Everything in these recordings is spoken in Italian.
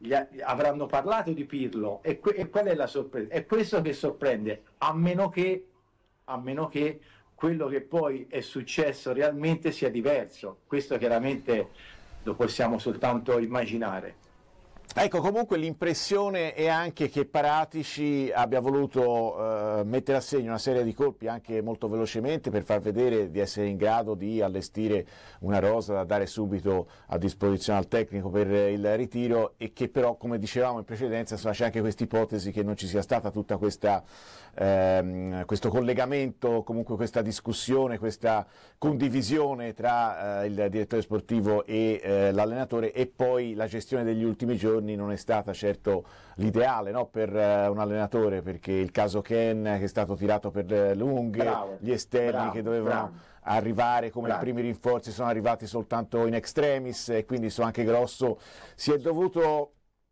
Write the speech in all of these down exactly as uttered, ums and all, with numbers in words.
gli ha, avranno parlato di Pirlo, e, que, e qual è la sorpresa? È questo che sorprende, a meno che, a meno che quello che poi è successo realmente sia diverso. Questo chiaramente lo possiamo soltanto immaginare. Ecco, comunque l'impressione è anche che Paratici abbia voluto eh, mettere a segno una serie di colpi anche molto velocemente per far vedere di essere in grado di allestire una rosa da dare subito a disposizione al tecnico per il ritiro, e che però, come dicevamo in precedenza, insomma, c'è anche questa ipotesi che non ci sia stata tutta questa ehm, questo collegamento, comunque questa discussione, questa condivisione tra eh, il direttore sportivo e eh, l'allenatore, e poi la gestione degli ultimi giorni non è stata certo l'ideale, no, per uh, un allenatore, perché il caso Ken che è stato tirato per le lunghe, bravo, gli esterni bravo, che dovevano bravo. arrivare come bravo. i primi rinforzi sono arrivati soltanto in extremis, e quindi so anche Grosso si è dovuto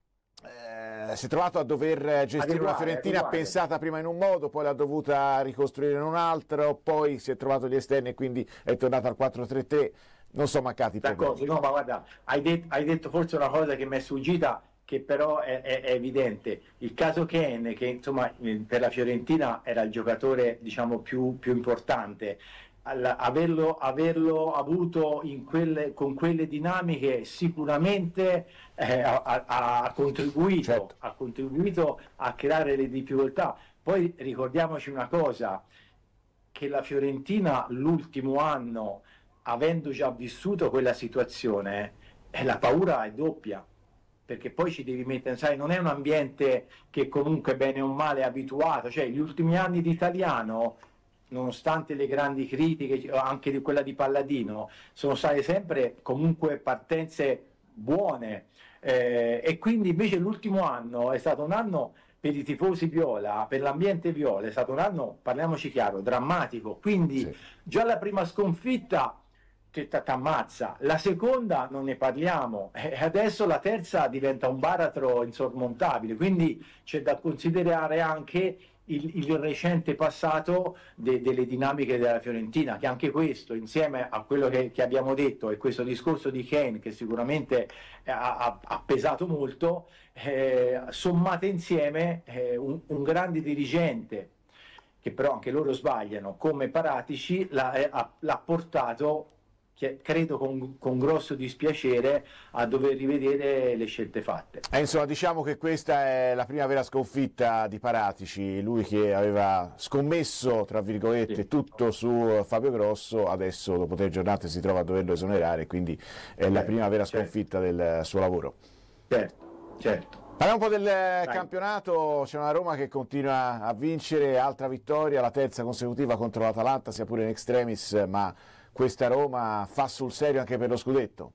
eh, si è trovato a dover gestire arrivare, una Fiorentina arrivare. pensata prima in un modo, poi l'ha dovuta ricostruire in un altro, poi si è trovato gli esterni e quindi è tornato al quattro tre tre. Non sono mancati problemi. No, ma guarda, hai, det- hai detto forse una cosa che mi è sfuggita, che però è, è, è evidente. Il caso Ken, che insomma per la Fiorentina era il giocatore, diciamo, più, più importante, All- averlo, averlo avuto in quelle, con quelle dinamiche sicuramente eh, ha, ha, ha, contribuito, certo. ha contribuito a creare le difficoltà. Poi ricordiamoci una cosa, che la Fiorentina l'ultimo anno, avendo già vissuto quella situazione, eh, la paura è doppia, perché poi ci devi mettere, sai, non è un ambiente che comunque bene o male è abituato, cioè gli ultimi anni di Italiano, nonostante le grandi critiche, anche di quella di Palladino, sono state sempre comunque partenze buone, eh, e quindi invece l'ultimo anno è stato un anno per i tifosi viola, per l'ambiente viola, è stato un anno, parliamoci chiaro, drammatico, quindi sì. Già la prima sconfitta ti ammazza, la seconda non ne parliamo, e adesso la terza diventa un baratro insormontabile, quindi c'è da considerare anche il, il recente passato de, delle dinamiche della Fiorentina, che anche questo, insieme a quello che, che abbiamo detto, e questo discorso di Kane che sicuramente ha, ha, ha pesato molto, eh, sommate insieme eh, un, un grande dirigente, che però anche loro sbagliano, come Paratici, l'ha, eh, l'ha portato, credo con, con grosso dispiacere, a dover rivedere le scelte fatte. Eh, insomma, diciamo che questa è la prima vera sconfitta di Paratici, lui che aveva scommesso, tra virgolette, sì. tutto su Fabio Grosso, adesso dopo tre giornate si trova a doverlo esonerare, quindi è certo, la prima vera sconfitta certo. del suo lavoro. Certo, certo. Parliamo un po' del Dai. campionato, c'è una Roma che continua a vincere, altra vittoria, la terza consecutiva contro l'Atalanta, sia pure in extremis, ma questa Roma fa sul serio anche per lo scudetto?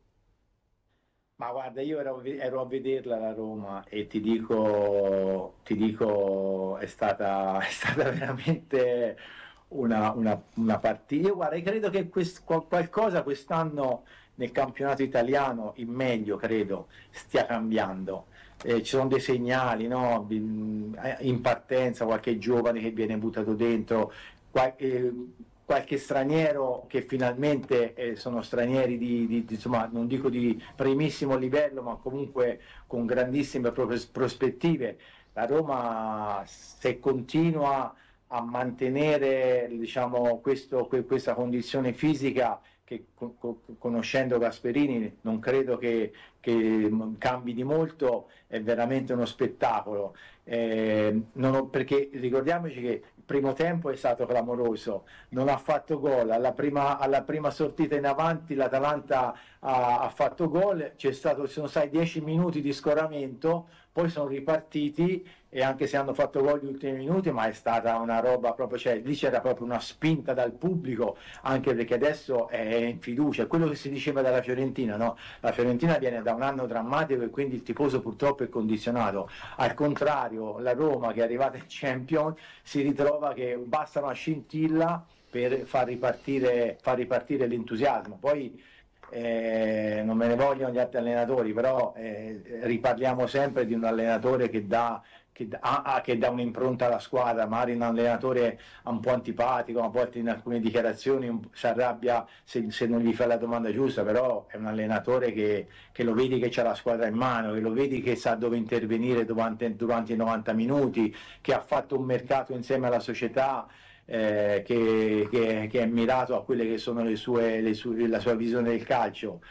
Ma guarda, io ero, ero a vederla la Roma, e ti dico, ti dico è stata, è stata veramente una, una, una partita. Io guarda, credo che quest, qualcosa quest'anno nel campionato italiano, in meglio credo, stia cambiando. Eh, ci sono dei segnali, no? In partenza, qualche giovane che viene buttato dentro, qualche, qualche straniero che finalmente eh, sono stranieri di, di, di, insomma, non dico di primissimo livello, ma comunque con grandissime prospettive. La Roma, se continua a mantenere, diciamo, questo, questa condizione fisica, che conoscendo Gasperini non credo che, che cambi di molto, è veramente uno spettacolo, eh, non ho, perché ricordiamoci che il primo tempo è stato clamoroso, non ha fatto gol, alla prima, alla prima sortita in avanti l'Atalanta ha, ha fatto gol, c'è stato, ci sono stati dieci minuti di scoramento, poi sono ripartiti, e anche se hanno fatto gol gli ultimi minuti, ma è stata una roba proprio, cioè lì c'era proprio una spinta dal pubblico, anche perché adesso è in fiducia, è quello che si diceva della Fiorentina, no? La Fiorentina viene da un anno drammatico e quindi il tifoso purtroppo è condizionato, al contrario la Roma, che è arrivata in Champions, si ritrova che basta una scintilla per far ripartire, far ripartire l'entusiasmo. Poi eh, non me ne vogliono gli altri allenatori, però eh, riparliamo sempre di un allenatore che dà, che, dà, che dà un'impronta alla squadra, magari un allenatore un po' antipatico, a volte in alcune dichiarazioni si arrabbia se, se non gli fa la domanda giusta, però è un allenatore che, che lo vedi che c'ha la squadra in mano, che lo vedi che sa dove intervenire durante, durante i novanta minuti, che ha fatto un mercato insieme alla società. Eh, che, che, che è mirato a quelle che sono le sue, le sue, la sua visione del calcio.